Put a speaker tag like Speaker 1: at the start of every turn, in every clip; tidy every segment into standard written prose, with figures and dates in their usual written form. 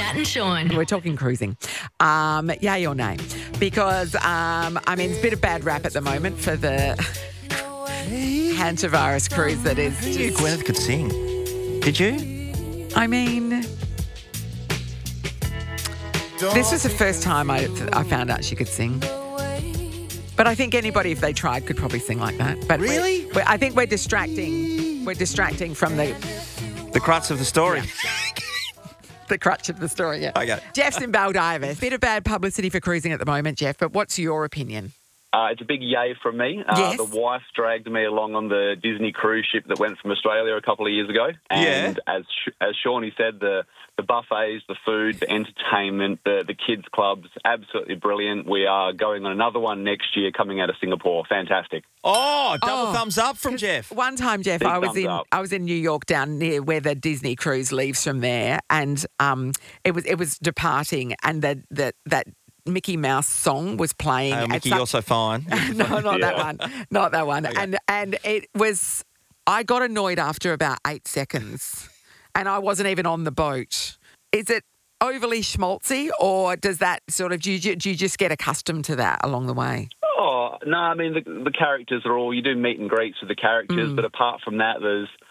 Speaker 1: Matt and Sean.
Speaker 2: We're talking cruising. Yay or nay? Because, it's a bit of bad rap at the moment for the hantavirus cruise that is just...
Speaker 3: Gwyneth could sing. Did you?
Speaker 2: This was the first time I found out she could sing. But I think anybody, if they tried, could probably sing like that. But
Speaker 3: Really?
Speaker 2: I think we're distracting. We're distracting from the
Speaker 3: crux of the story.
Speaker 2: crutch of the story, yeah.
Speaker 3: Okay.
Speaker 2: Jeff's in Baldivis. Bit of bad publicity for cruising at the moment, Jeff, but what's your opinion?
Speaker 4: It's a big yay from me.
Speaker 2: Yes.
Speaker 4: The wife dragged me along on the Disney cruise ship that went from Australia a couple of years ago. And as Shawnee said, the buffets, the food, the entertainment, the kids' clubs, absolutely brilliant. We are going on another one next year coming out of Singapore. Fantastic.
Speaker 3: Oh, double thumbs up from Jeff.
Speaker 2: One time, Jeff,
Speaker 4: Big
Speaker 2: I was
Speaker 4: thumbs up.
Speaker 2: in New York down near where the Disney cruise leaves from there, and it was departing, and that Mickey Mouse song was playing.
Speaker 3: Mickey, you're so fine.
Speaker 2: No, not that one. Not that one.
Speaker 3: Okay.
Speaker 2: And it was, I got annoyed after about 8 seconds, and I wasn't even on the boat. Is it overly schmaltzy, or does that sort of, do you just get accustomed to that along the way?
Speaker 4: Oh, no, the characters are all, you do meet and greets with the characters, but apart from that,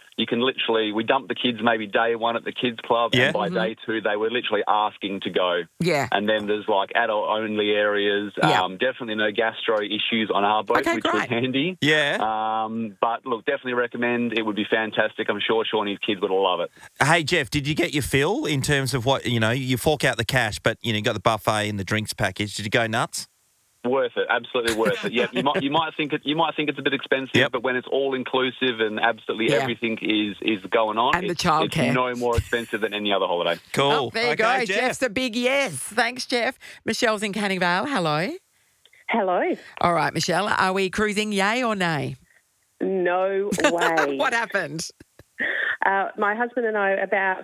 Speaker 4: we dump the kids maybe day one at the kids club, and by day two, they were literally asking to go.
Speaker 2: Yeah.
Speaker 4: And then there's adult-only areas.
Speaker 2: Yeah.
Speaker 4: Definitely no gastro issues on our boat, which was handy.
Speaker 3: Yeah.
Speaker 4: But look, definitely recommend. It would be fantastic. I'm sure Shawnee's kids would love it.
Speaker 3: Hey, Jeff, did you get your fill in terms of what, you fork out the cash, but, you got the buffet and the drinks package. Did you go nuts?
Speaker 4: Worth it, absolutely worth it. Yeah, you might think it's a bit expensive, but when it's all inclusive and absolutely everything is going on,
Speaker 2: and the childcare,
Speaker 4: it's no more expensive than any other holiday.
Speaker 3: Cool.
Speaker 2: Oh, there you go.
Speaker 3: Jeff.
Speaker 2: Jeff's a big yes. Thanks, Jeff. Michelle's in Canning Vale. Hello.
Speaker 5: Hello.
Speaker 2: All right, Michelle. Are we cruising? Yay or nay?
Speaker 5: No way.
Speaker 2: What happened?
Speaker 5: My husband and I, about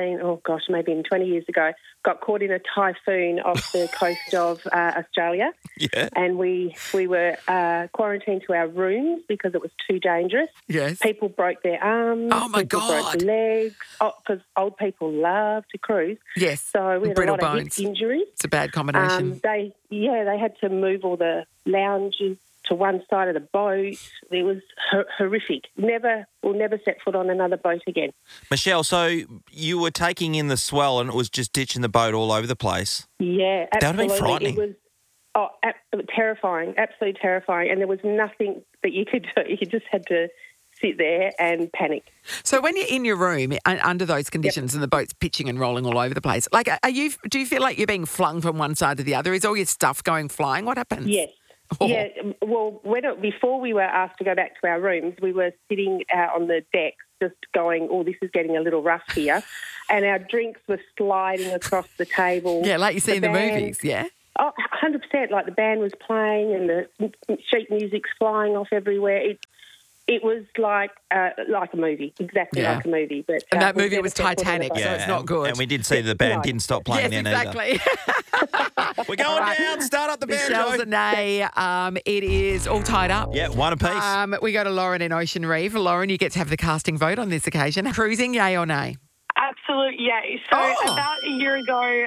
Speaker 5: 20 years ago, got caught in a typhoon off the coast of Australia.
Speaker 3: Yeah.
Speaker 5: And we were quarantined to our rooms because it was too dangerous.
Speaker 2: Yes.
Speaker 5: People broke their arms.
Speaker 2: Oh, my
Speaker 5: people
Speaker 2: God.
Speaker 5: broke their legs. Because old people love to cruise.
Speaker 2: Yes.
Speaker 5: So we had
Speaker 2: Brittle
Speaker 5: a lot
Speaker 2: bones.
Speaker 5: of hip injuries.
Speaker 2: It's a bad combination.
Speaker 5: They had to move all the lounges to one side of the boat. It was horrific. We'll never set foot on another boat again.
Speaker 3: Michelle, so you were taking in the swell and it was just ditching the boat all over the place.
Speaker 5: Yeah, absolutely.
Speaker 3: That would have been frightening.
Speaker 5: It was terrifying, absolutely terrifying. And there was nothing that you could do. You just had to sit there and panic.
Speaker 2: So when you're in your room under those conditions and the boat's pitching and rolling all over the place, do you feel like you're being flung from one side to the other? Is all your stuff going flying? What happens?
Speaker 5: Yes.
Speaker 2: Oh.
Speaker 5: Yeah, well, before we were asked to go back to our rooms, we were sitting out on the deck just going, this is getting a little rough here. And our drinks were sliding across the table.
Speaker 2: Yeah, like you see in the movies, yeah?
Speaker 5: Oh, 100%. Like the band was playing and the sheet music's flying off everywhere. It was like a movie, exactly like a movie.
Speaker 2: And that movie was Titanic, so it's not good.
Speaker 3: And we did see the band didn't stop playing then
Speaker 2: exactly.
Speaker 3: either. We're going down. Start up the band,
Speaker 2: Michelle's a nay. It is all tied up.
Speaker 3: Yeah, one apiece.
Speaker 2: We go to Lauren in Ocean Reef. Lauren, you get to have the casting vote on this occasion. Cruising, yay or nay?
Speaker 6: Absolute yay. So about a year ago,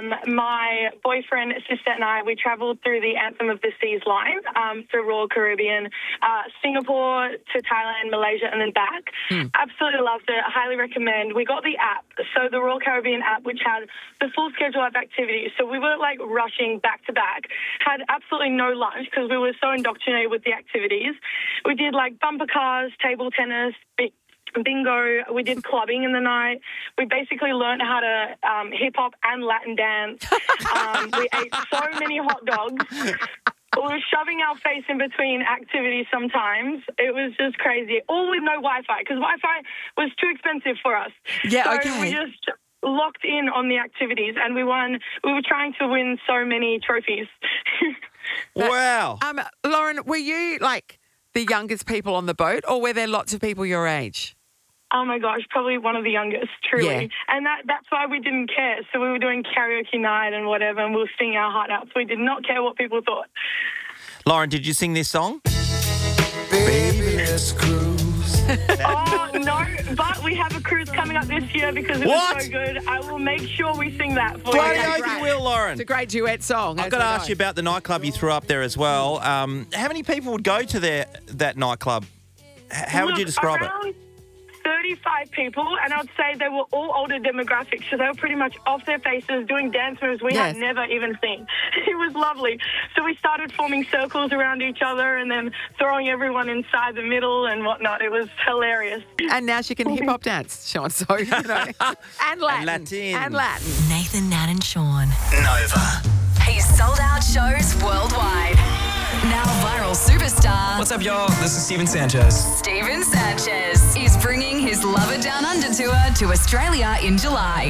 Speaker 6: my boyfriend, sister and I, we travelled through the Anthem of the Seas line through Royal Caribbean, Singapore to Thailand, Malaysia and then back. Absolutely loved it. Highly recommend. We got the app, so the Royal Caribbean app, which had the full schedule of activities. So we were rushing back to back, had absolutely no lunch because we were so indoctrinated with the activities. We did bumper cars, table tennis, bingo. We did clubbing in the night. We basically learned how to hip-hop and Latin dance. We ate so many hot dogs. We were shoving our face in between activities sometimes. It was just crazy. All with no Wi-Fi, because Wi-Fi was too expensive for us.
Speaker 2: Yeah,
Speaker 6: so
Speaker 2: okay.
Speaker 6: we just locked in on the activities, and we won. We were trying to win so many trophies.
Speaker 3: Wow.
Speaker 2: Lauren, were you the youngest people on the boat, or were there lots of people your age?
Speaker 6: Oh, my gosh, probably one of the youngest, truly.
Speaker 2: Yeah.
Speaker 6: And that's why we didn't care. So we were doing karaoke night and whatever, and we were singing our heart out. So we did not care what people thought.
Speaker 3: Lauren, did you sing this song?
Speaker 7: Baby, let's cruise.
Speaker 6: Oh, no, but we have a cruise coming up this year because it was so good. I will make sure we sing that for
Speaker 3: Bloody
Speaker 6: you.
Speaker 3: oath you will, Lauren.
Speaker 2: It's a great duet song.
Speaker 3: I've got to ask you about the nightclub you threw up there as well. How many people would go to that nightclub? How would you describe it?
Speaker 6: Around 35 people, and I'd say they were all older demographics, so they were pretty much off their faces doing dance moves we had never even seen. It was lovely. So we started forming circles around each other and then throwing everyone inside the middle and whatnot. It was hilarious.
Speaker 2: And now she can hip-hop dance, Sean. So, you know. And Latin. And Latin.
Speaker 1: Nathan, Nat and Sean. Nova. He's sold out shows worldwide. Now viral superstar.
Speaker 7: What's up, y'all? This is Steven Sanchez.
Speaker 1: Steven Sanchez is bringing his Love It Down Under tour to Australia in July.